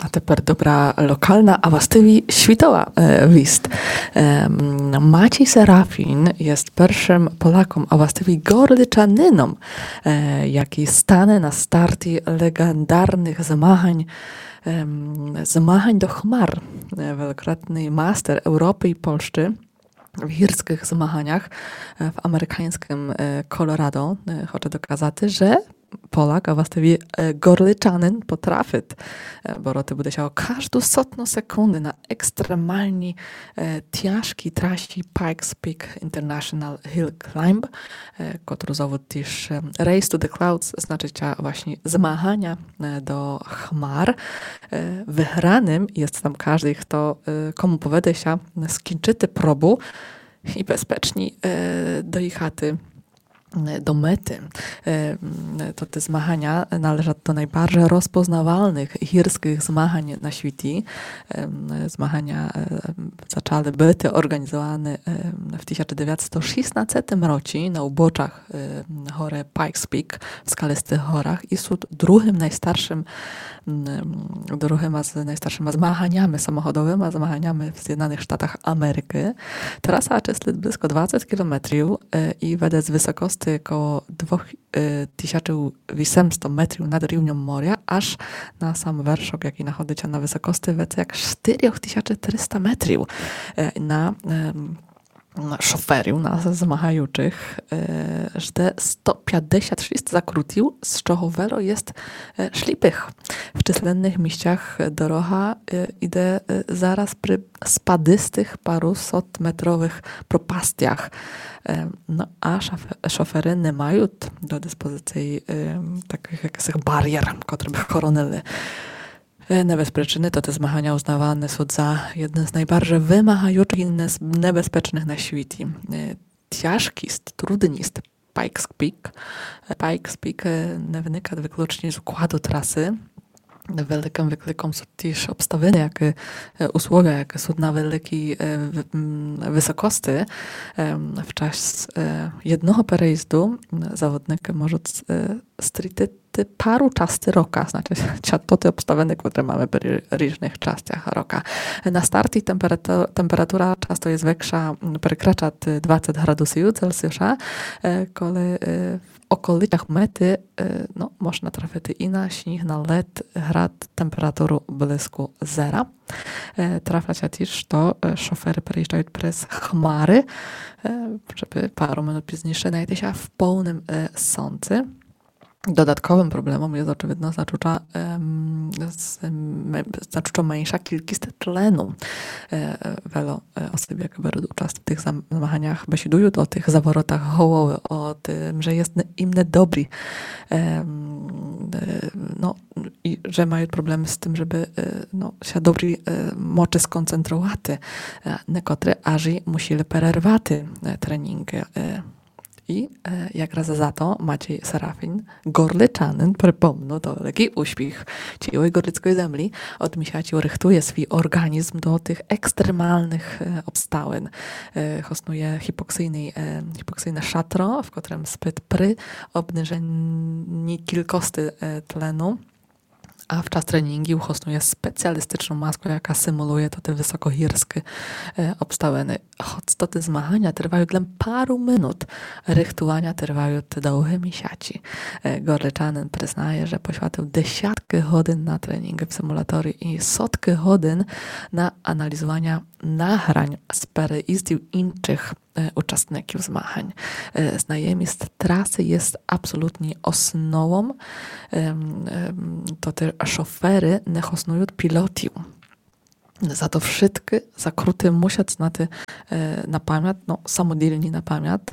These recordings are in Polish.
A тепер добра lokalna, a właściwie światowa wist. Maciej Serafin jest pierwszym Polakom, a właściwie Gorlyczanynom, jaki stanie na starcie legendarnych zmachań do chmar. Wielokrotny master Europy i Polski w górskich zmachaniach w amerykańskim Colorado. Chcę dokazać, że Polak, a właściwie Gorlyczanin potrafi, bo roty bude się każdą sotną sekundę na ekstremalnie ciężkiej trasie Pikes Peak International Hill Climb, który zawód też Race to the Clouds, znaczy właśnie zmachania do chmar. Wygranym jest tam każdy, kto komu powede się skończyty probu i bezpiecznie dojechać do mety. To te zmachania należą do najbardziej rozpoznawalnych górskich zmachań na świecie. Zmachania zaczęły być organizowane w 1916 roku na uboczach hory Pikes Peak w skalistych horach i są drugim najstarszym zmachaniami samochodowymi, zmachaniami w Zjednoczonych Stanach Ameryki. Trasa jest blisko 20 km i według wysokości około 2800 metrów nad równią morza, aż na sam werszok, jaki nachodzi się na wysokości wiece jak 4300 metrów na szoferów, na zmachających, że 156 zakrócił, z czego wielu jest ślipych. W czyslennych miejscach droga idzie zaraz przy spadystych parusetmetrowych propastiach. No a szofery nie mają do dyspozycji takich jakichś barier, które by chroniły niebezpieczne. To te zmachania uznawane są za jedne z najbardziej wymagających i niebezpiecznych na świecie. Ciężki jest, trudny jest Pikes Peak. Pikes Peak nie wynika wyklucznie z układu trasy. Wielkim wyklikom są też obstawione jakie usługi, jakie są na wielkiej wysokości. W czasie jednego przejazdu zawodnik może strytyć paru czasty roka, znaczy to te obstawione, które mamy przy różnych czastach roka. Na starcie temperatura często jest większa, przekracza 20 gradusów Celsjusza, kiedy w okolicach mety można trafić i na śnieg, na led, grad temperaturę blisko zera. Trafia się też, że szofery przejeżdżają przez chmary, żeby paru minut później znajdzie się w pełnym słońcu. Dodatkowym problemem jest oczywiście znacząco mniejsza ilość tlenu. Wiele osób, jak biorą udział w tych zmachaniach, besidują o tych zaworotach hołowych, o tym, że jest im niedobry. I że mają problemy z tym, żeby się dobrze moczy skoncentrować. Niektórzy aż musieli przerwać treningi. I jak raz za to Maciej Serafin, Gorlyczanin, przypomnę, to taki uśmiech całej gorlickiej ziemi, od miesiąca rychtuje swój organizm do tych ekstremalnych obstawin. Hosnuje hipoksyjne szatro, w którym spyt przy obniżeniu kilkości tlenu, a w czas treningu hosnuje specjalistyczną maskę, jaka symuluje te wysokogórskie obstawiny. Choć to te zmachania trwają dla paru minut, rychtowania trwają te długie miesiące. Gorlyczanin przyznaje, że poświęcił dziesiątki godzin na treningi w symulatorze i setki godzin na analizowanie nagrań z przejazdów innych uczestników zmachań. Znajomość trasy jest absolutnie osnową. To te szofery nie hosnują pilotów. Za to wszystkie zakruty muszą znać na pamięć, samodzielnie na pamięć.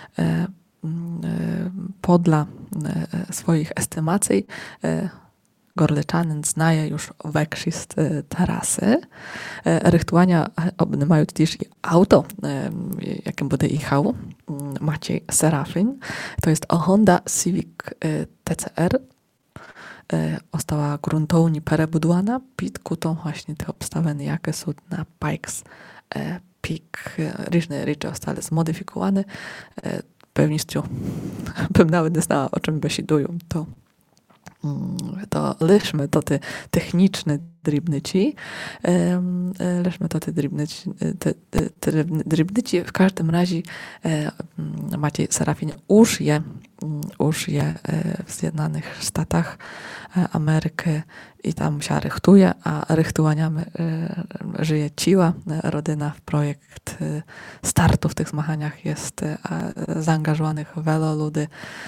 Podla swoich estymacji Gorlyczanin znaje już większość trasy. Rychtowania mają też auto, jakim będzie jechał Maciej Serafin. To jest Honda Civic TCR. Została gruntownie przebudowana pod kutą właśnie tych obstawin, jakie są na Pikes Peak. Różne rzeczy zostały zmodyfikowane. Pewnością bym nawet nie znała, o czym besidują. To to liczmy to ty techniczny drібничі, liczmy to ty drібничі, w każdym razie Maciej Serafin już je w Zjednoczonych Stanach Ameryki i tam się rychtuje, a rychtowania żyje ciła rodyna w projekt startu w tych zmachaniach jest zaangażowanych wielu ludzi.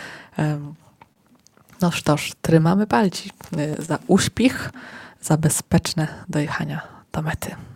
No sztoż, trzymamy palci za uśpich, za bezpieczne dojechania do mety.